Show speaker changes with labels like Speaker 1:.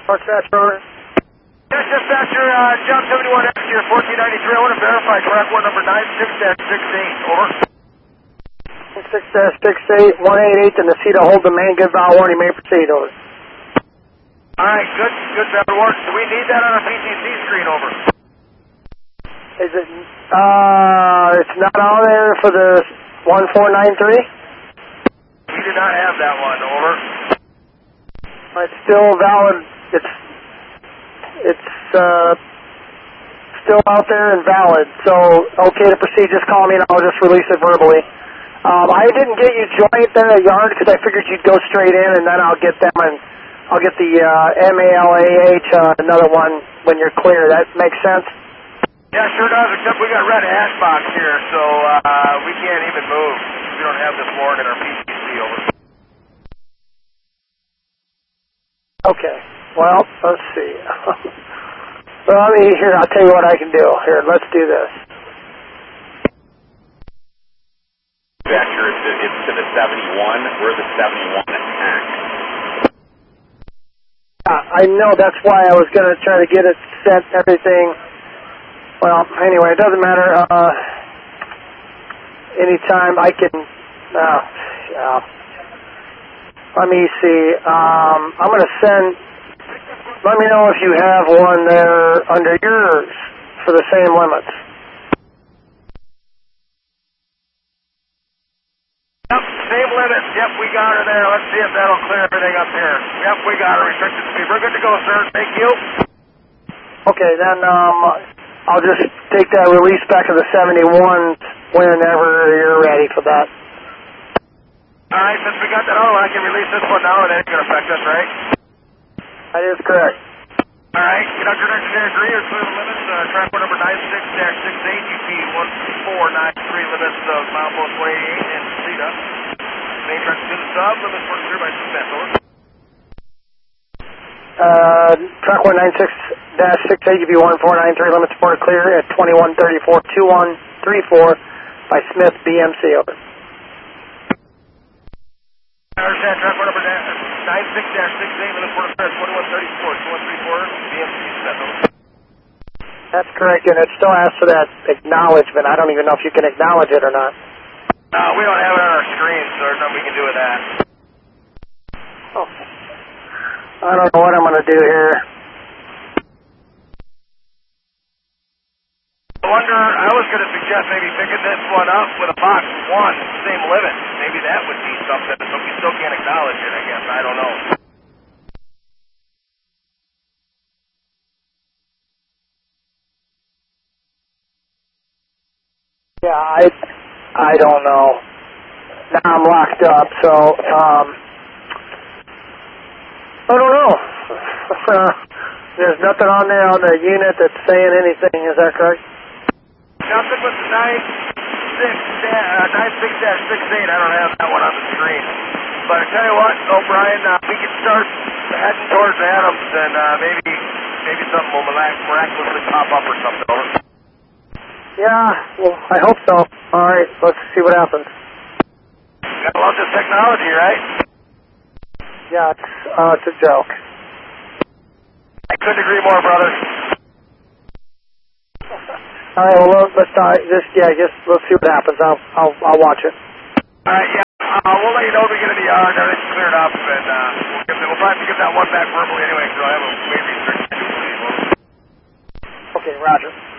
Speaker 1: What's that, Trevor?
Speaker 2: Yes, dispatcher, John 71X here, 1493. I want to verify track one number 96-68. Over.
Speaker 1: 6-68, 188 in the seat to hold the main good valve warning. May proceed. Over.
Speaker 2: All right, good valve warning. Do we need that on a PTC screen? Over.
Speaker 1: Is it? It's not on there for the 1493.
Speaker 2: We do not have that one. Over.
Speaker 1: It's still valid. It's still out there and valid. So okay to proceed. Just call me and I'll just release it verbally. I didn't get you joint then at yard because I figured you'd go straight in and then I'll get them and I'll get the MALAH another one when you're clear. That makes sense?
Speaker 2: Yeah, sure does, except we got red hash box here, so we can't even move. We don't have this warrant in our PTC. Over.
Speaker 1: Okay. Well, let's see. Well, here, I'll tell you what I can do. Here, let's do this.
Speaker 3: Vector, it's to the 71. We're the 71X.
Speaker 1: I know, that's why I was going to try to get it set, everything. Well, anyway, it doesn't matter. Anytime I can, let me see. I'm going to send, let me know if you have one there under yours for the same limits.
Speaker 2: Yep, same limits. Yep, we got her there. Let's see if that'll clear everything up here. Yep, we got her. Restricted speed. We're good to go, sir. Thank you.
Speaker 1: Okay, then I'll just take that release back to the 71 whenever you're ready for that.
Speaker 2: All right, since we got that on, I can release this one now, and it ain't going to affect us, right?
Speaker 1: That is correct.
Speaker 2: All right, conductor and engineer agree or clear the limits. Track one number 96-68, UP 1493, limits of milepost 188 and CETA. Main track to the sub, limits 43 by Smith. Over.
Speaker 1: Track 196-68, UP 1493, limits for clear at 2134-2134 by Smith, BMC. Over.
Speaker 2: Understand, track one number 96-68, limits for clear at 2134-2134, BMC Smith. Over.
Speaker 1: That's correct, and it still asks for that acknowledgement. I don't even know if you can acknowledge it or not.
Speaker 2: No, we don't have it on our screen, so there's nothing we can do with that.
Speaker 1: Oh. I don't know what I'm going to do here.
Speaker 2: I was going to suggest maybe picking this one up with a box 1, same limit. Maybe that would be something, but we still can't acknowledge it, I guess. I don't know.
Speaker 1: Yeah, I don't know. Now I'm locked up, so I don't know. There's nothing on there on the unit that's saying anything. Is that correct?
Speaker 2: Nothing with 96-68. I don't have that one on the screen. But I tell you what, O'Brien, we can start heading towards Adams, and maybe something will miraculously pop up or something. Over.
Speaker 1: Yeah, well, I hope so. All right, let's see what happens.
Speaker 2: Gotta love this technology, right?
Speaker 1: Yeah, it's a joke.
Speaker 2: I couldn't agree more, brother.
Speaker 1: All right, well, let's let's see what happens. I'll watch it.
Speaker 2: All right, yeah, we'll let you know when we get to the yard. Everything's cleared up, and we'll probably give that one back verbally anyway, so I have a weight restriction.
Speaker 1: Okay, Roger.